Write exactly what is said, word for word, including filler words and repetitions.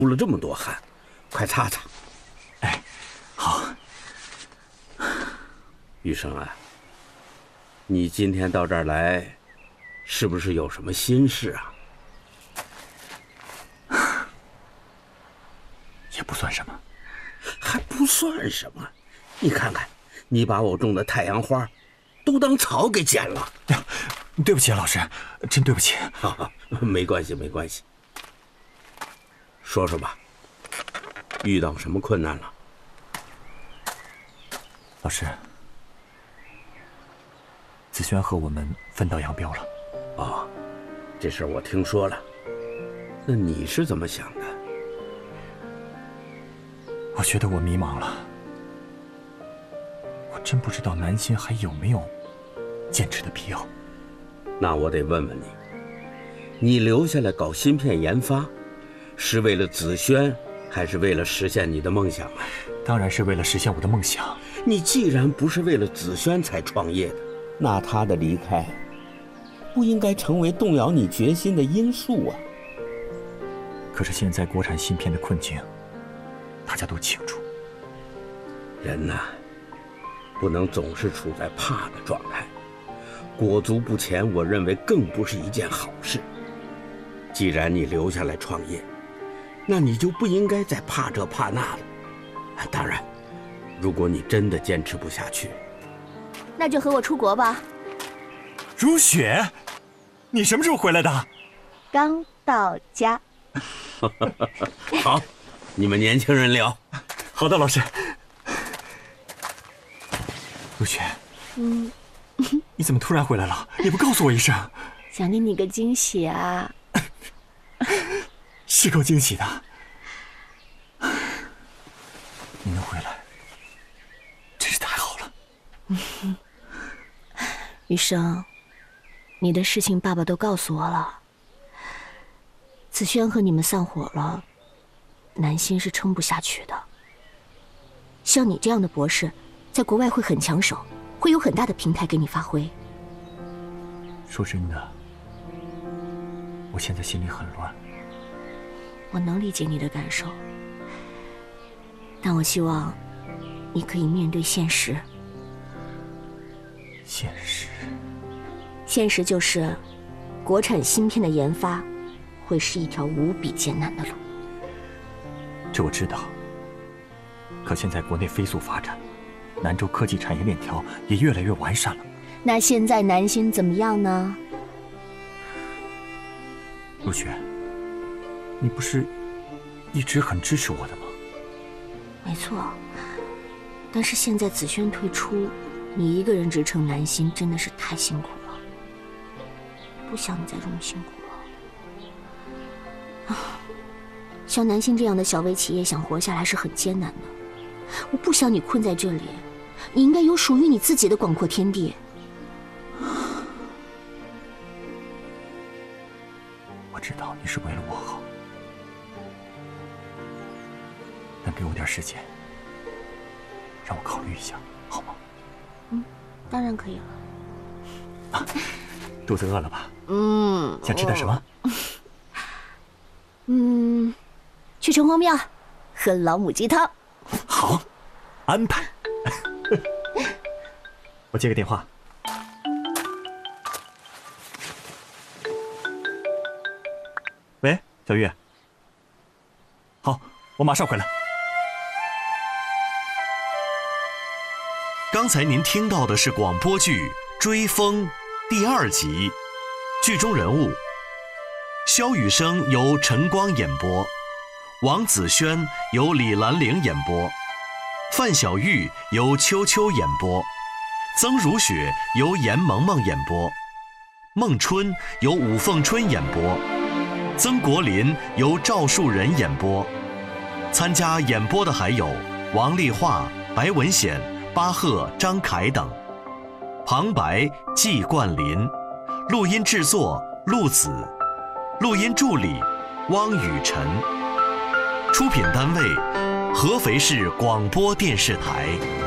出了这么多汗，快擦擦。 哎，好。 余生啊，你今天到这儿来，是不是有什么心事啊？ 也不算什么。 还不算什么？你看看，你把我种的太阳花都当草给剪了。 呀，对不起啊，老师，真对不起。 啊，没关系，没关系。说说吧，遇到什么困难了？ 老师，子轩和我们分道扬镳了。 哦，这事儿我听说了。那你是怎么想的？ 我觉得我迷茫了，我真不知道南心还有没有坚持的必要。 那我得问问你，你留下来搞芯片研发，是为了子轩，还是为了实现你的梦想啊？ 当然是为了实现我的梦想。 你既然不是为了子轩才创业的，那他的离开不应该成为动摇你决心的因素啊。 可是现在国产芯片的困境，大家都清楚。 人呐，不能总是处在怕的状态，裹足不前，我认为更不是一件好事。既然你留下来创业，那你就不应该再怕这怕那了。当然，如果你真的坚持不下去， 那就和我出国吧。 如雪，你什么时候回来的？ 刚到家。 好，你们年轻人聊。 好的，老师。如雪， 嗯， 你怎么突然回来了？也不告诉我一声。 想给你个惊喜啊。 是够惊喜的。你能回来，真是太好了。 嗯，余生，你的事情爸爸都告诉我了。子轩和你们散伙了，南心是撑不下去的。像你这样的博士，在国外会很抢手，会有很大的平台给你发挥。 说真的，我现在心里很乱。 我能理解你的感受，但我希望你可以面对现实。 现实？ 现实就是，国产芯片的研发会是一条无比艰难的路。 这我知道。可现在国内飞速发展，南州科技产业链条也越来越完善了。 那现在南心怎么样呢？ 如雪，你不是一直很支持我的吗？ 没错，但是现在子轩退出，你一个人支撑南心真的是太辛苦了，不想你再这么辛苦了。啊，像南心这样的小微企业想活下来是很艰难的，我不想你困在这里，你应该有属于你自己的广阔天地。 我知道你是为了我好，但给我点时间，让我考虑一下，好吗？ 嗯，当然可以了。 啊，肚子饿了吧？ 嗯。 想吃点什么？ 嗯，去城隍庙喝老母鸡汤。 好，安排。我接个电话。喂，小玉。好，我马上回来。 刚才您听到的是广播剧《追风》第二集，剧中人物萧雨生由陈光演播，王子轩由李兰玲演播，范小玉由秋秋演播，曾如雪由严萌萌演播，孟春由武凤春演播，曾国林由赵树人演播。参加演播的还有王丽华、白文显、巴赫、张凯等。旁白季冠霖，录音制作陆子，录音助理汪雨晨。出品单位合肥市广播电视台。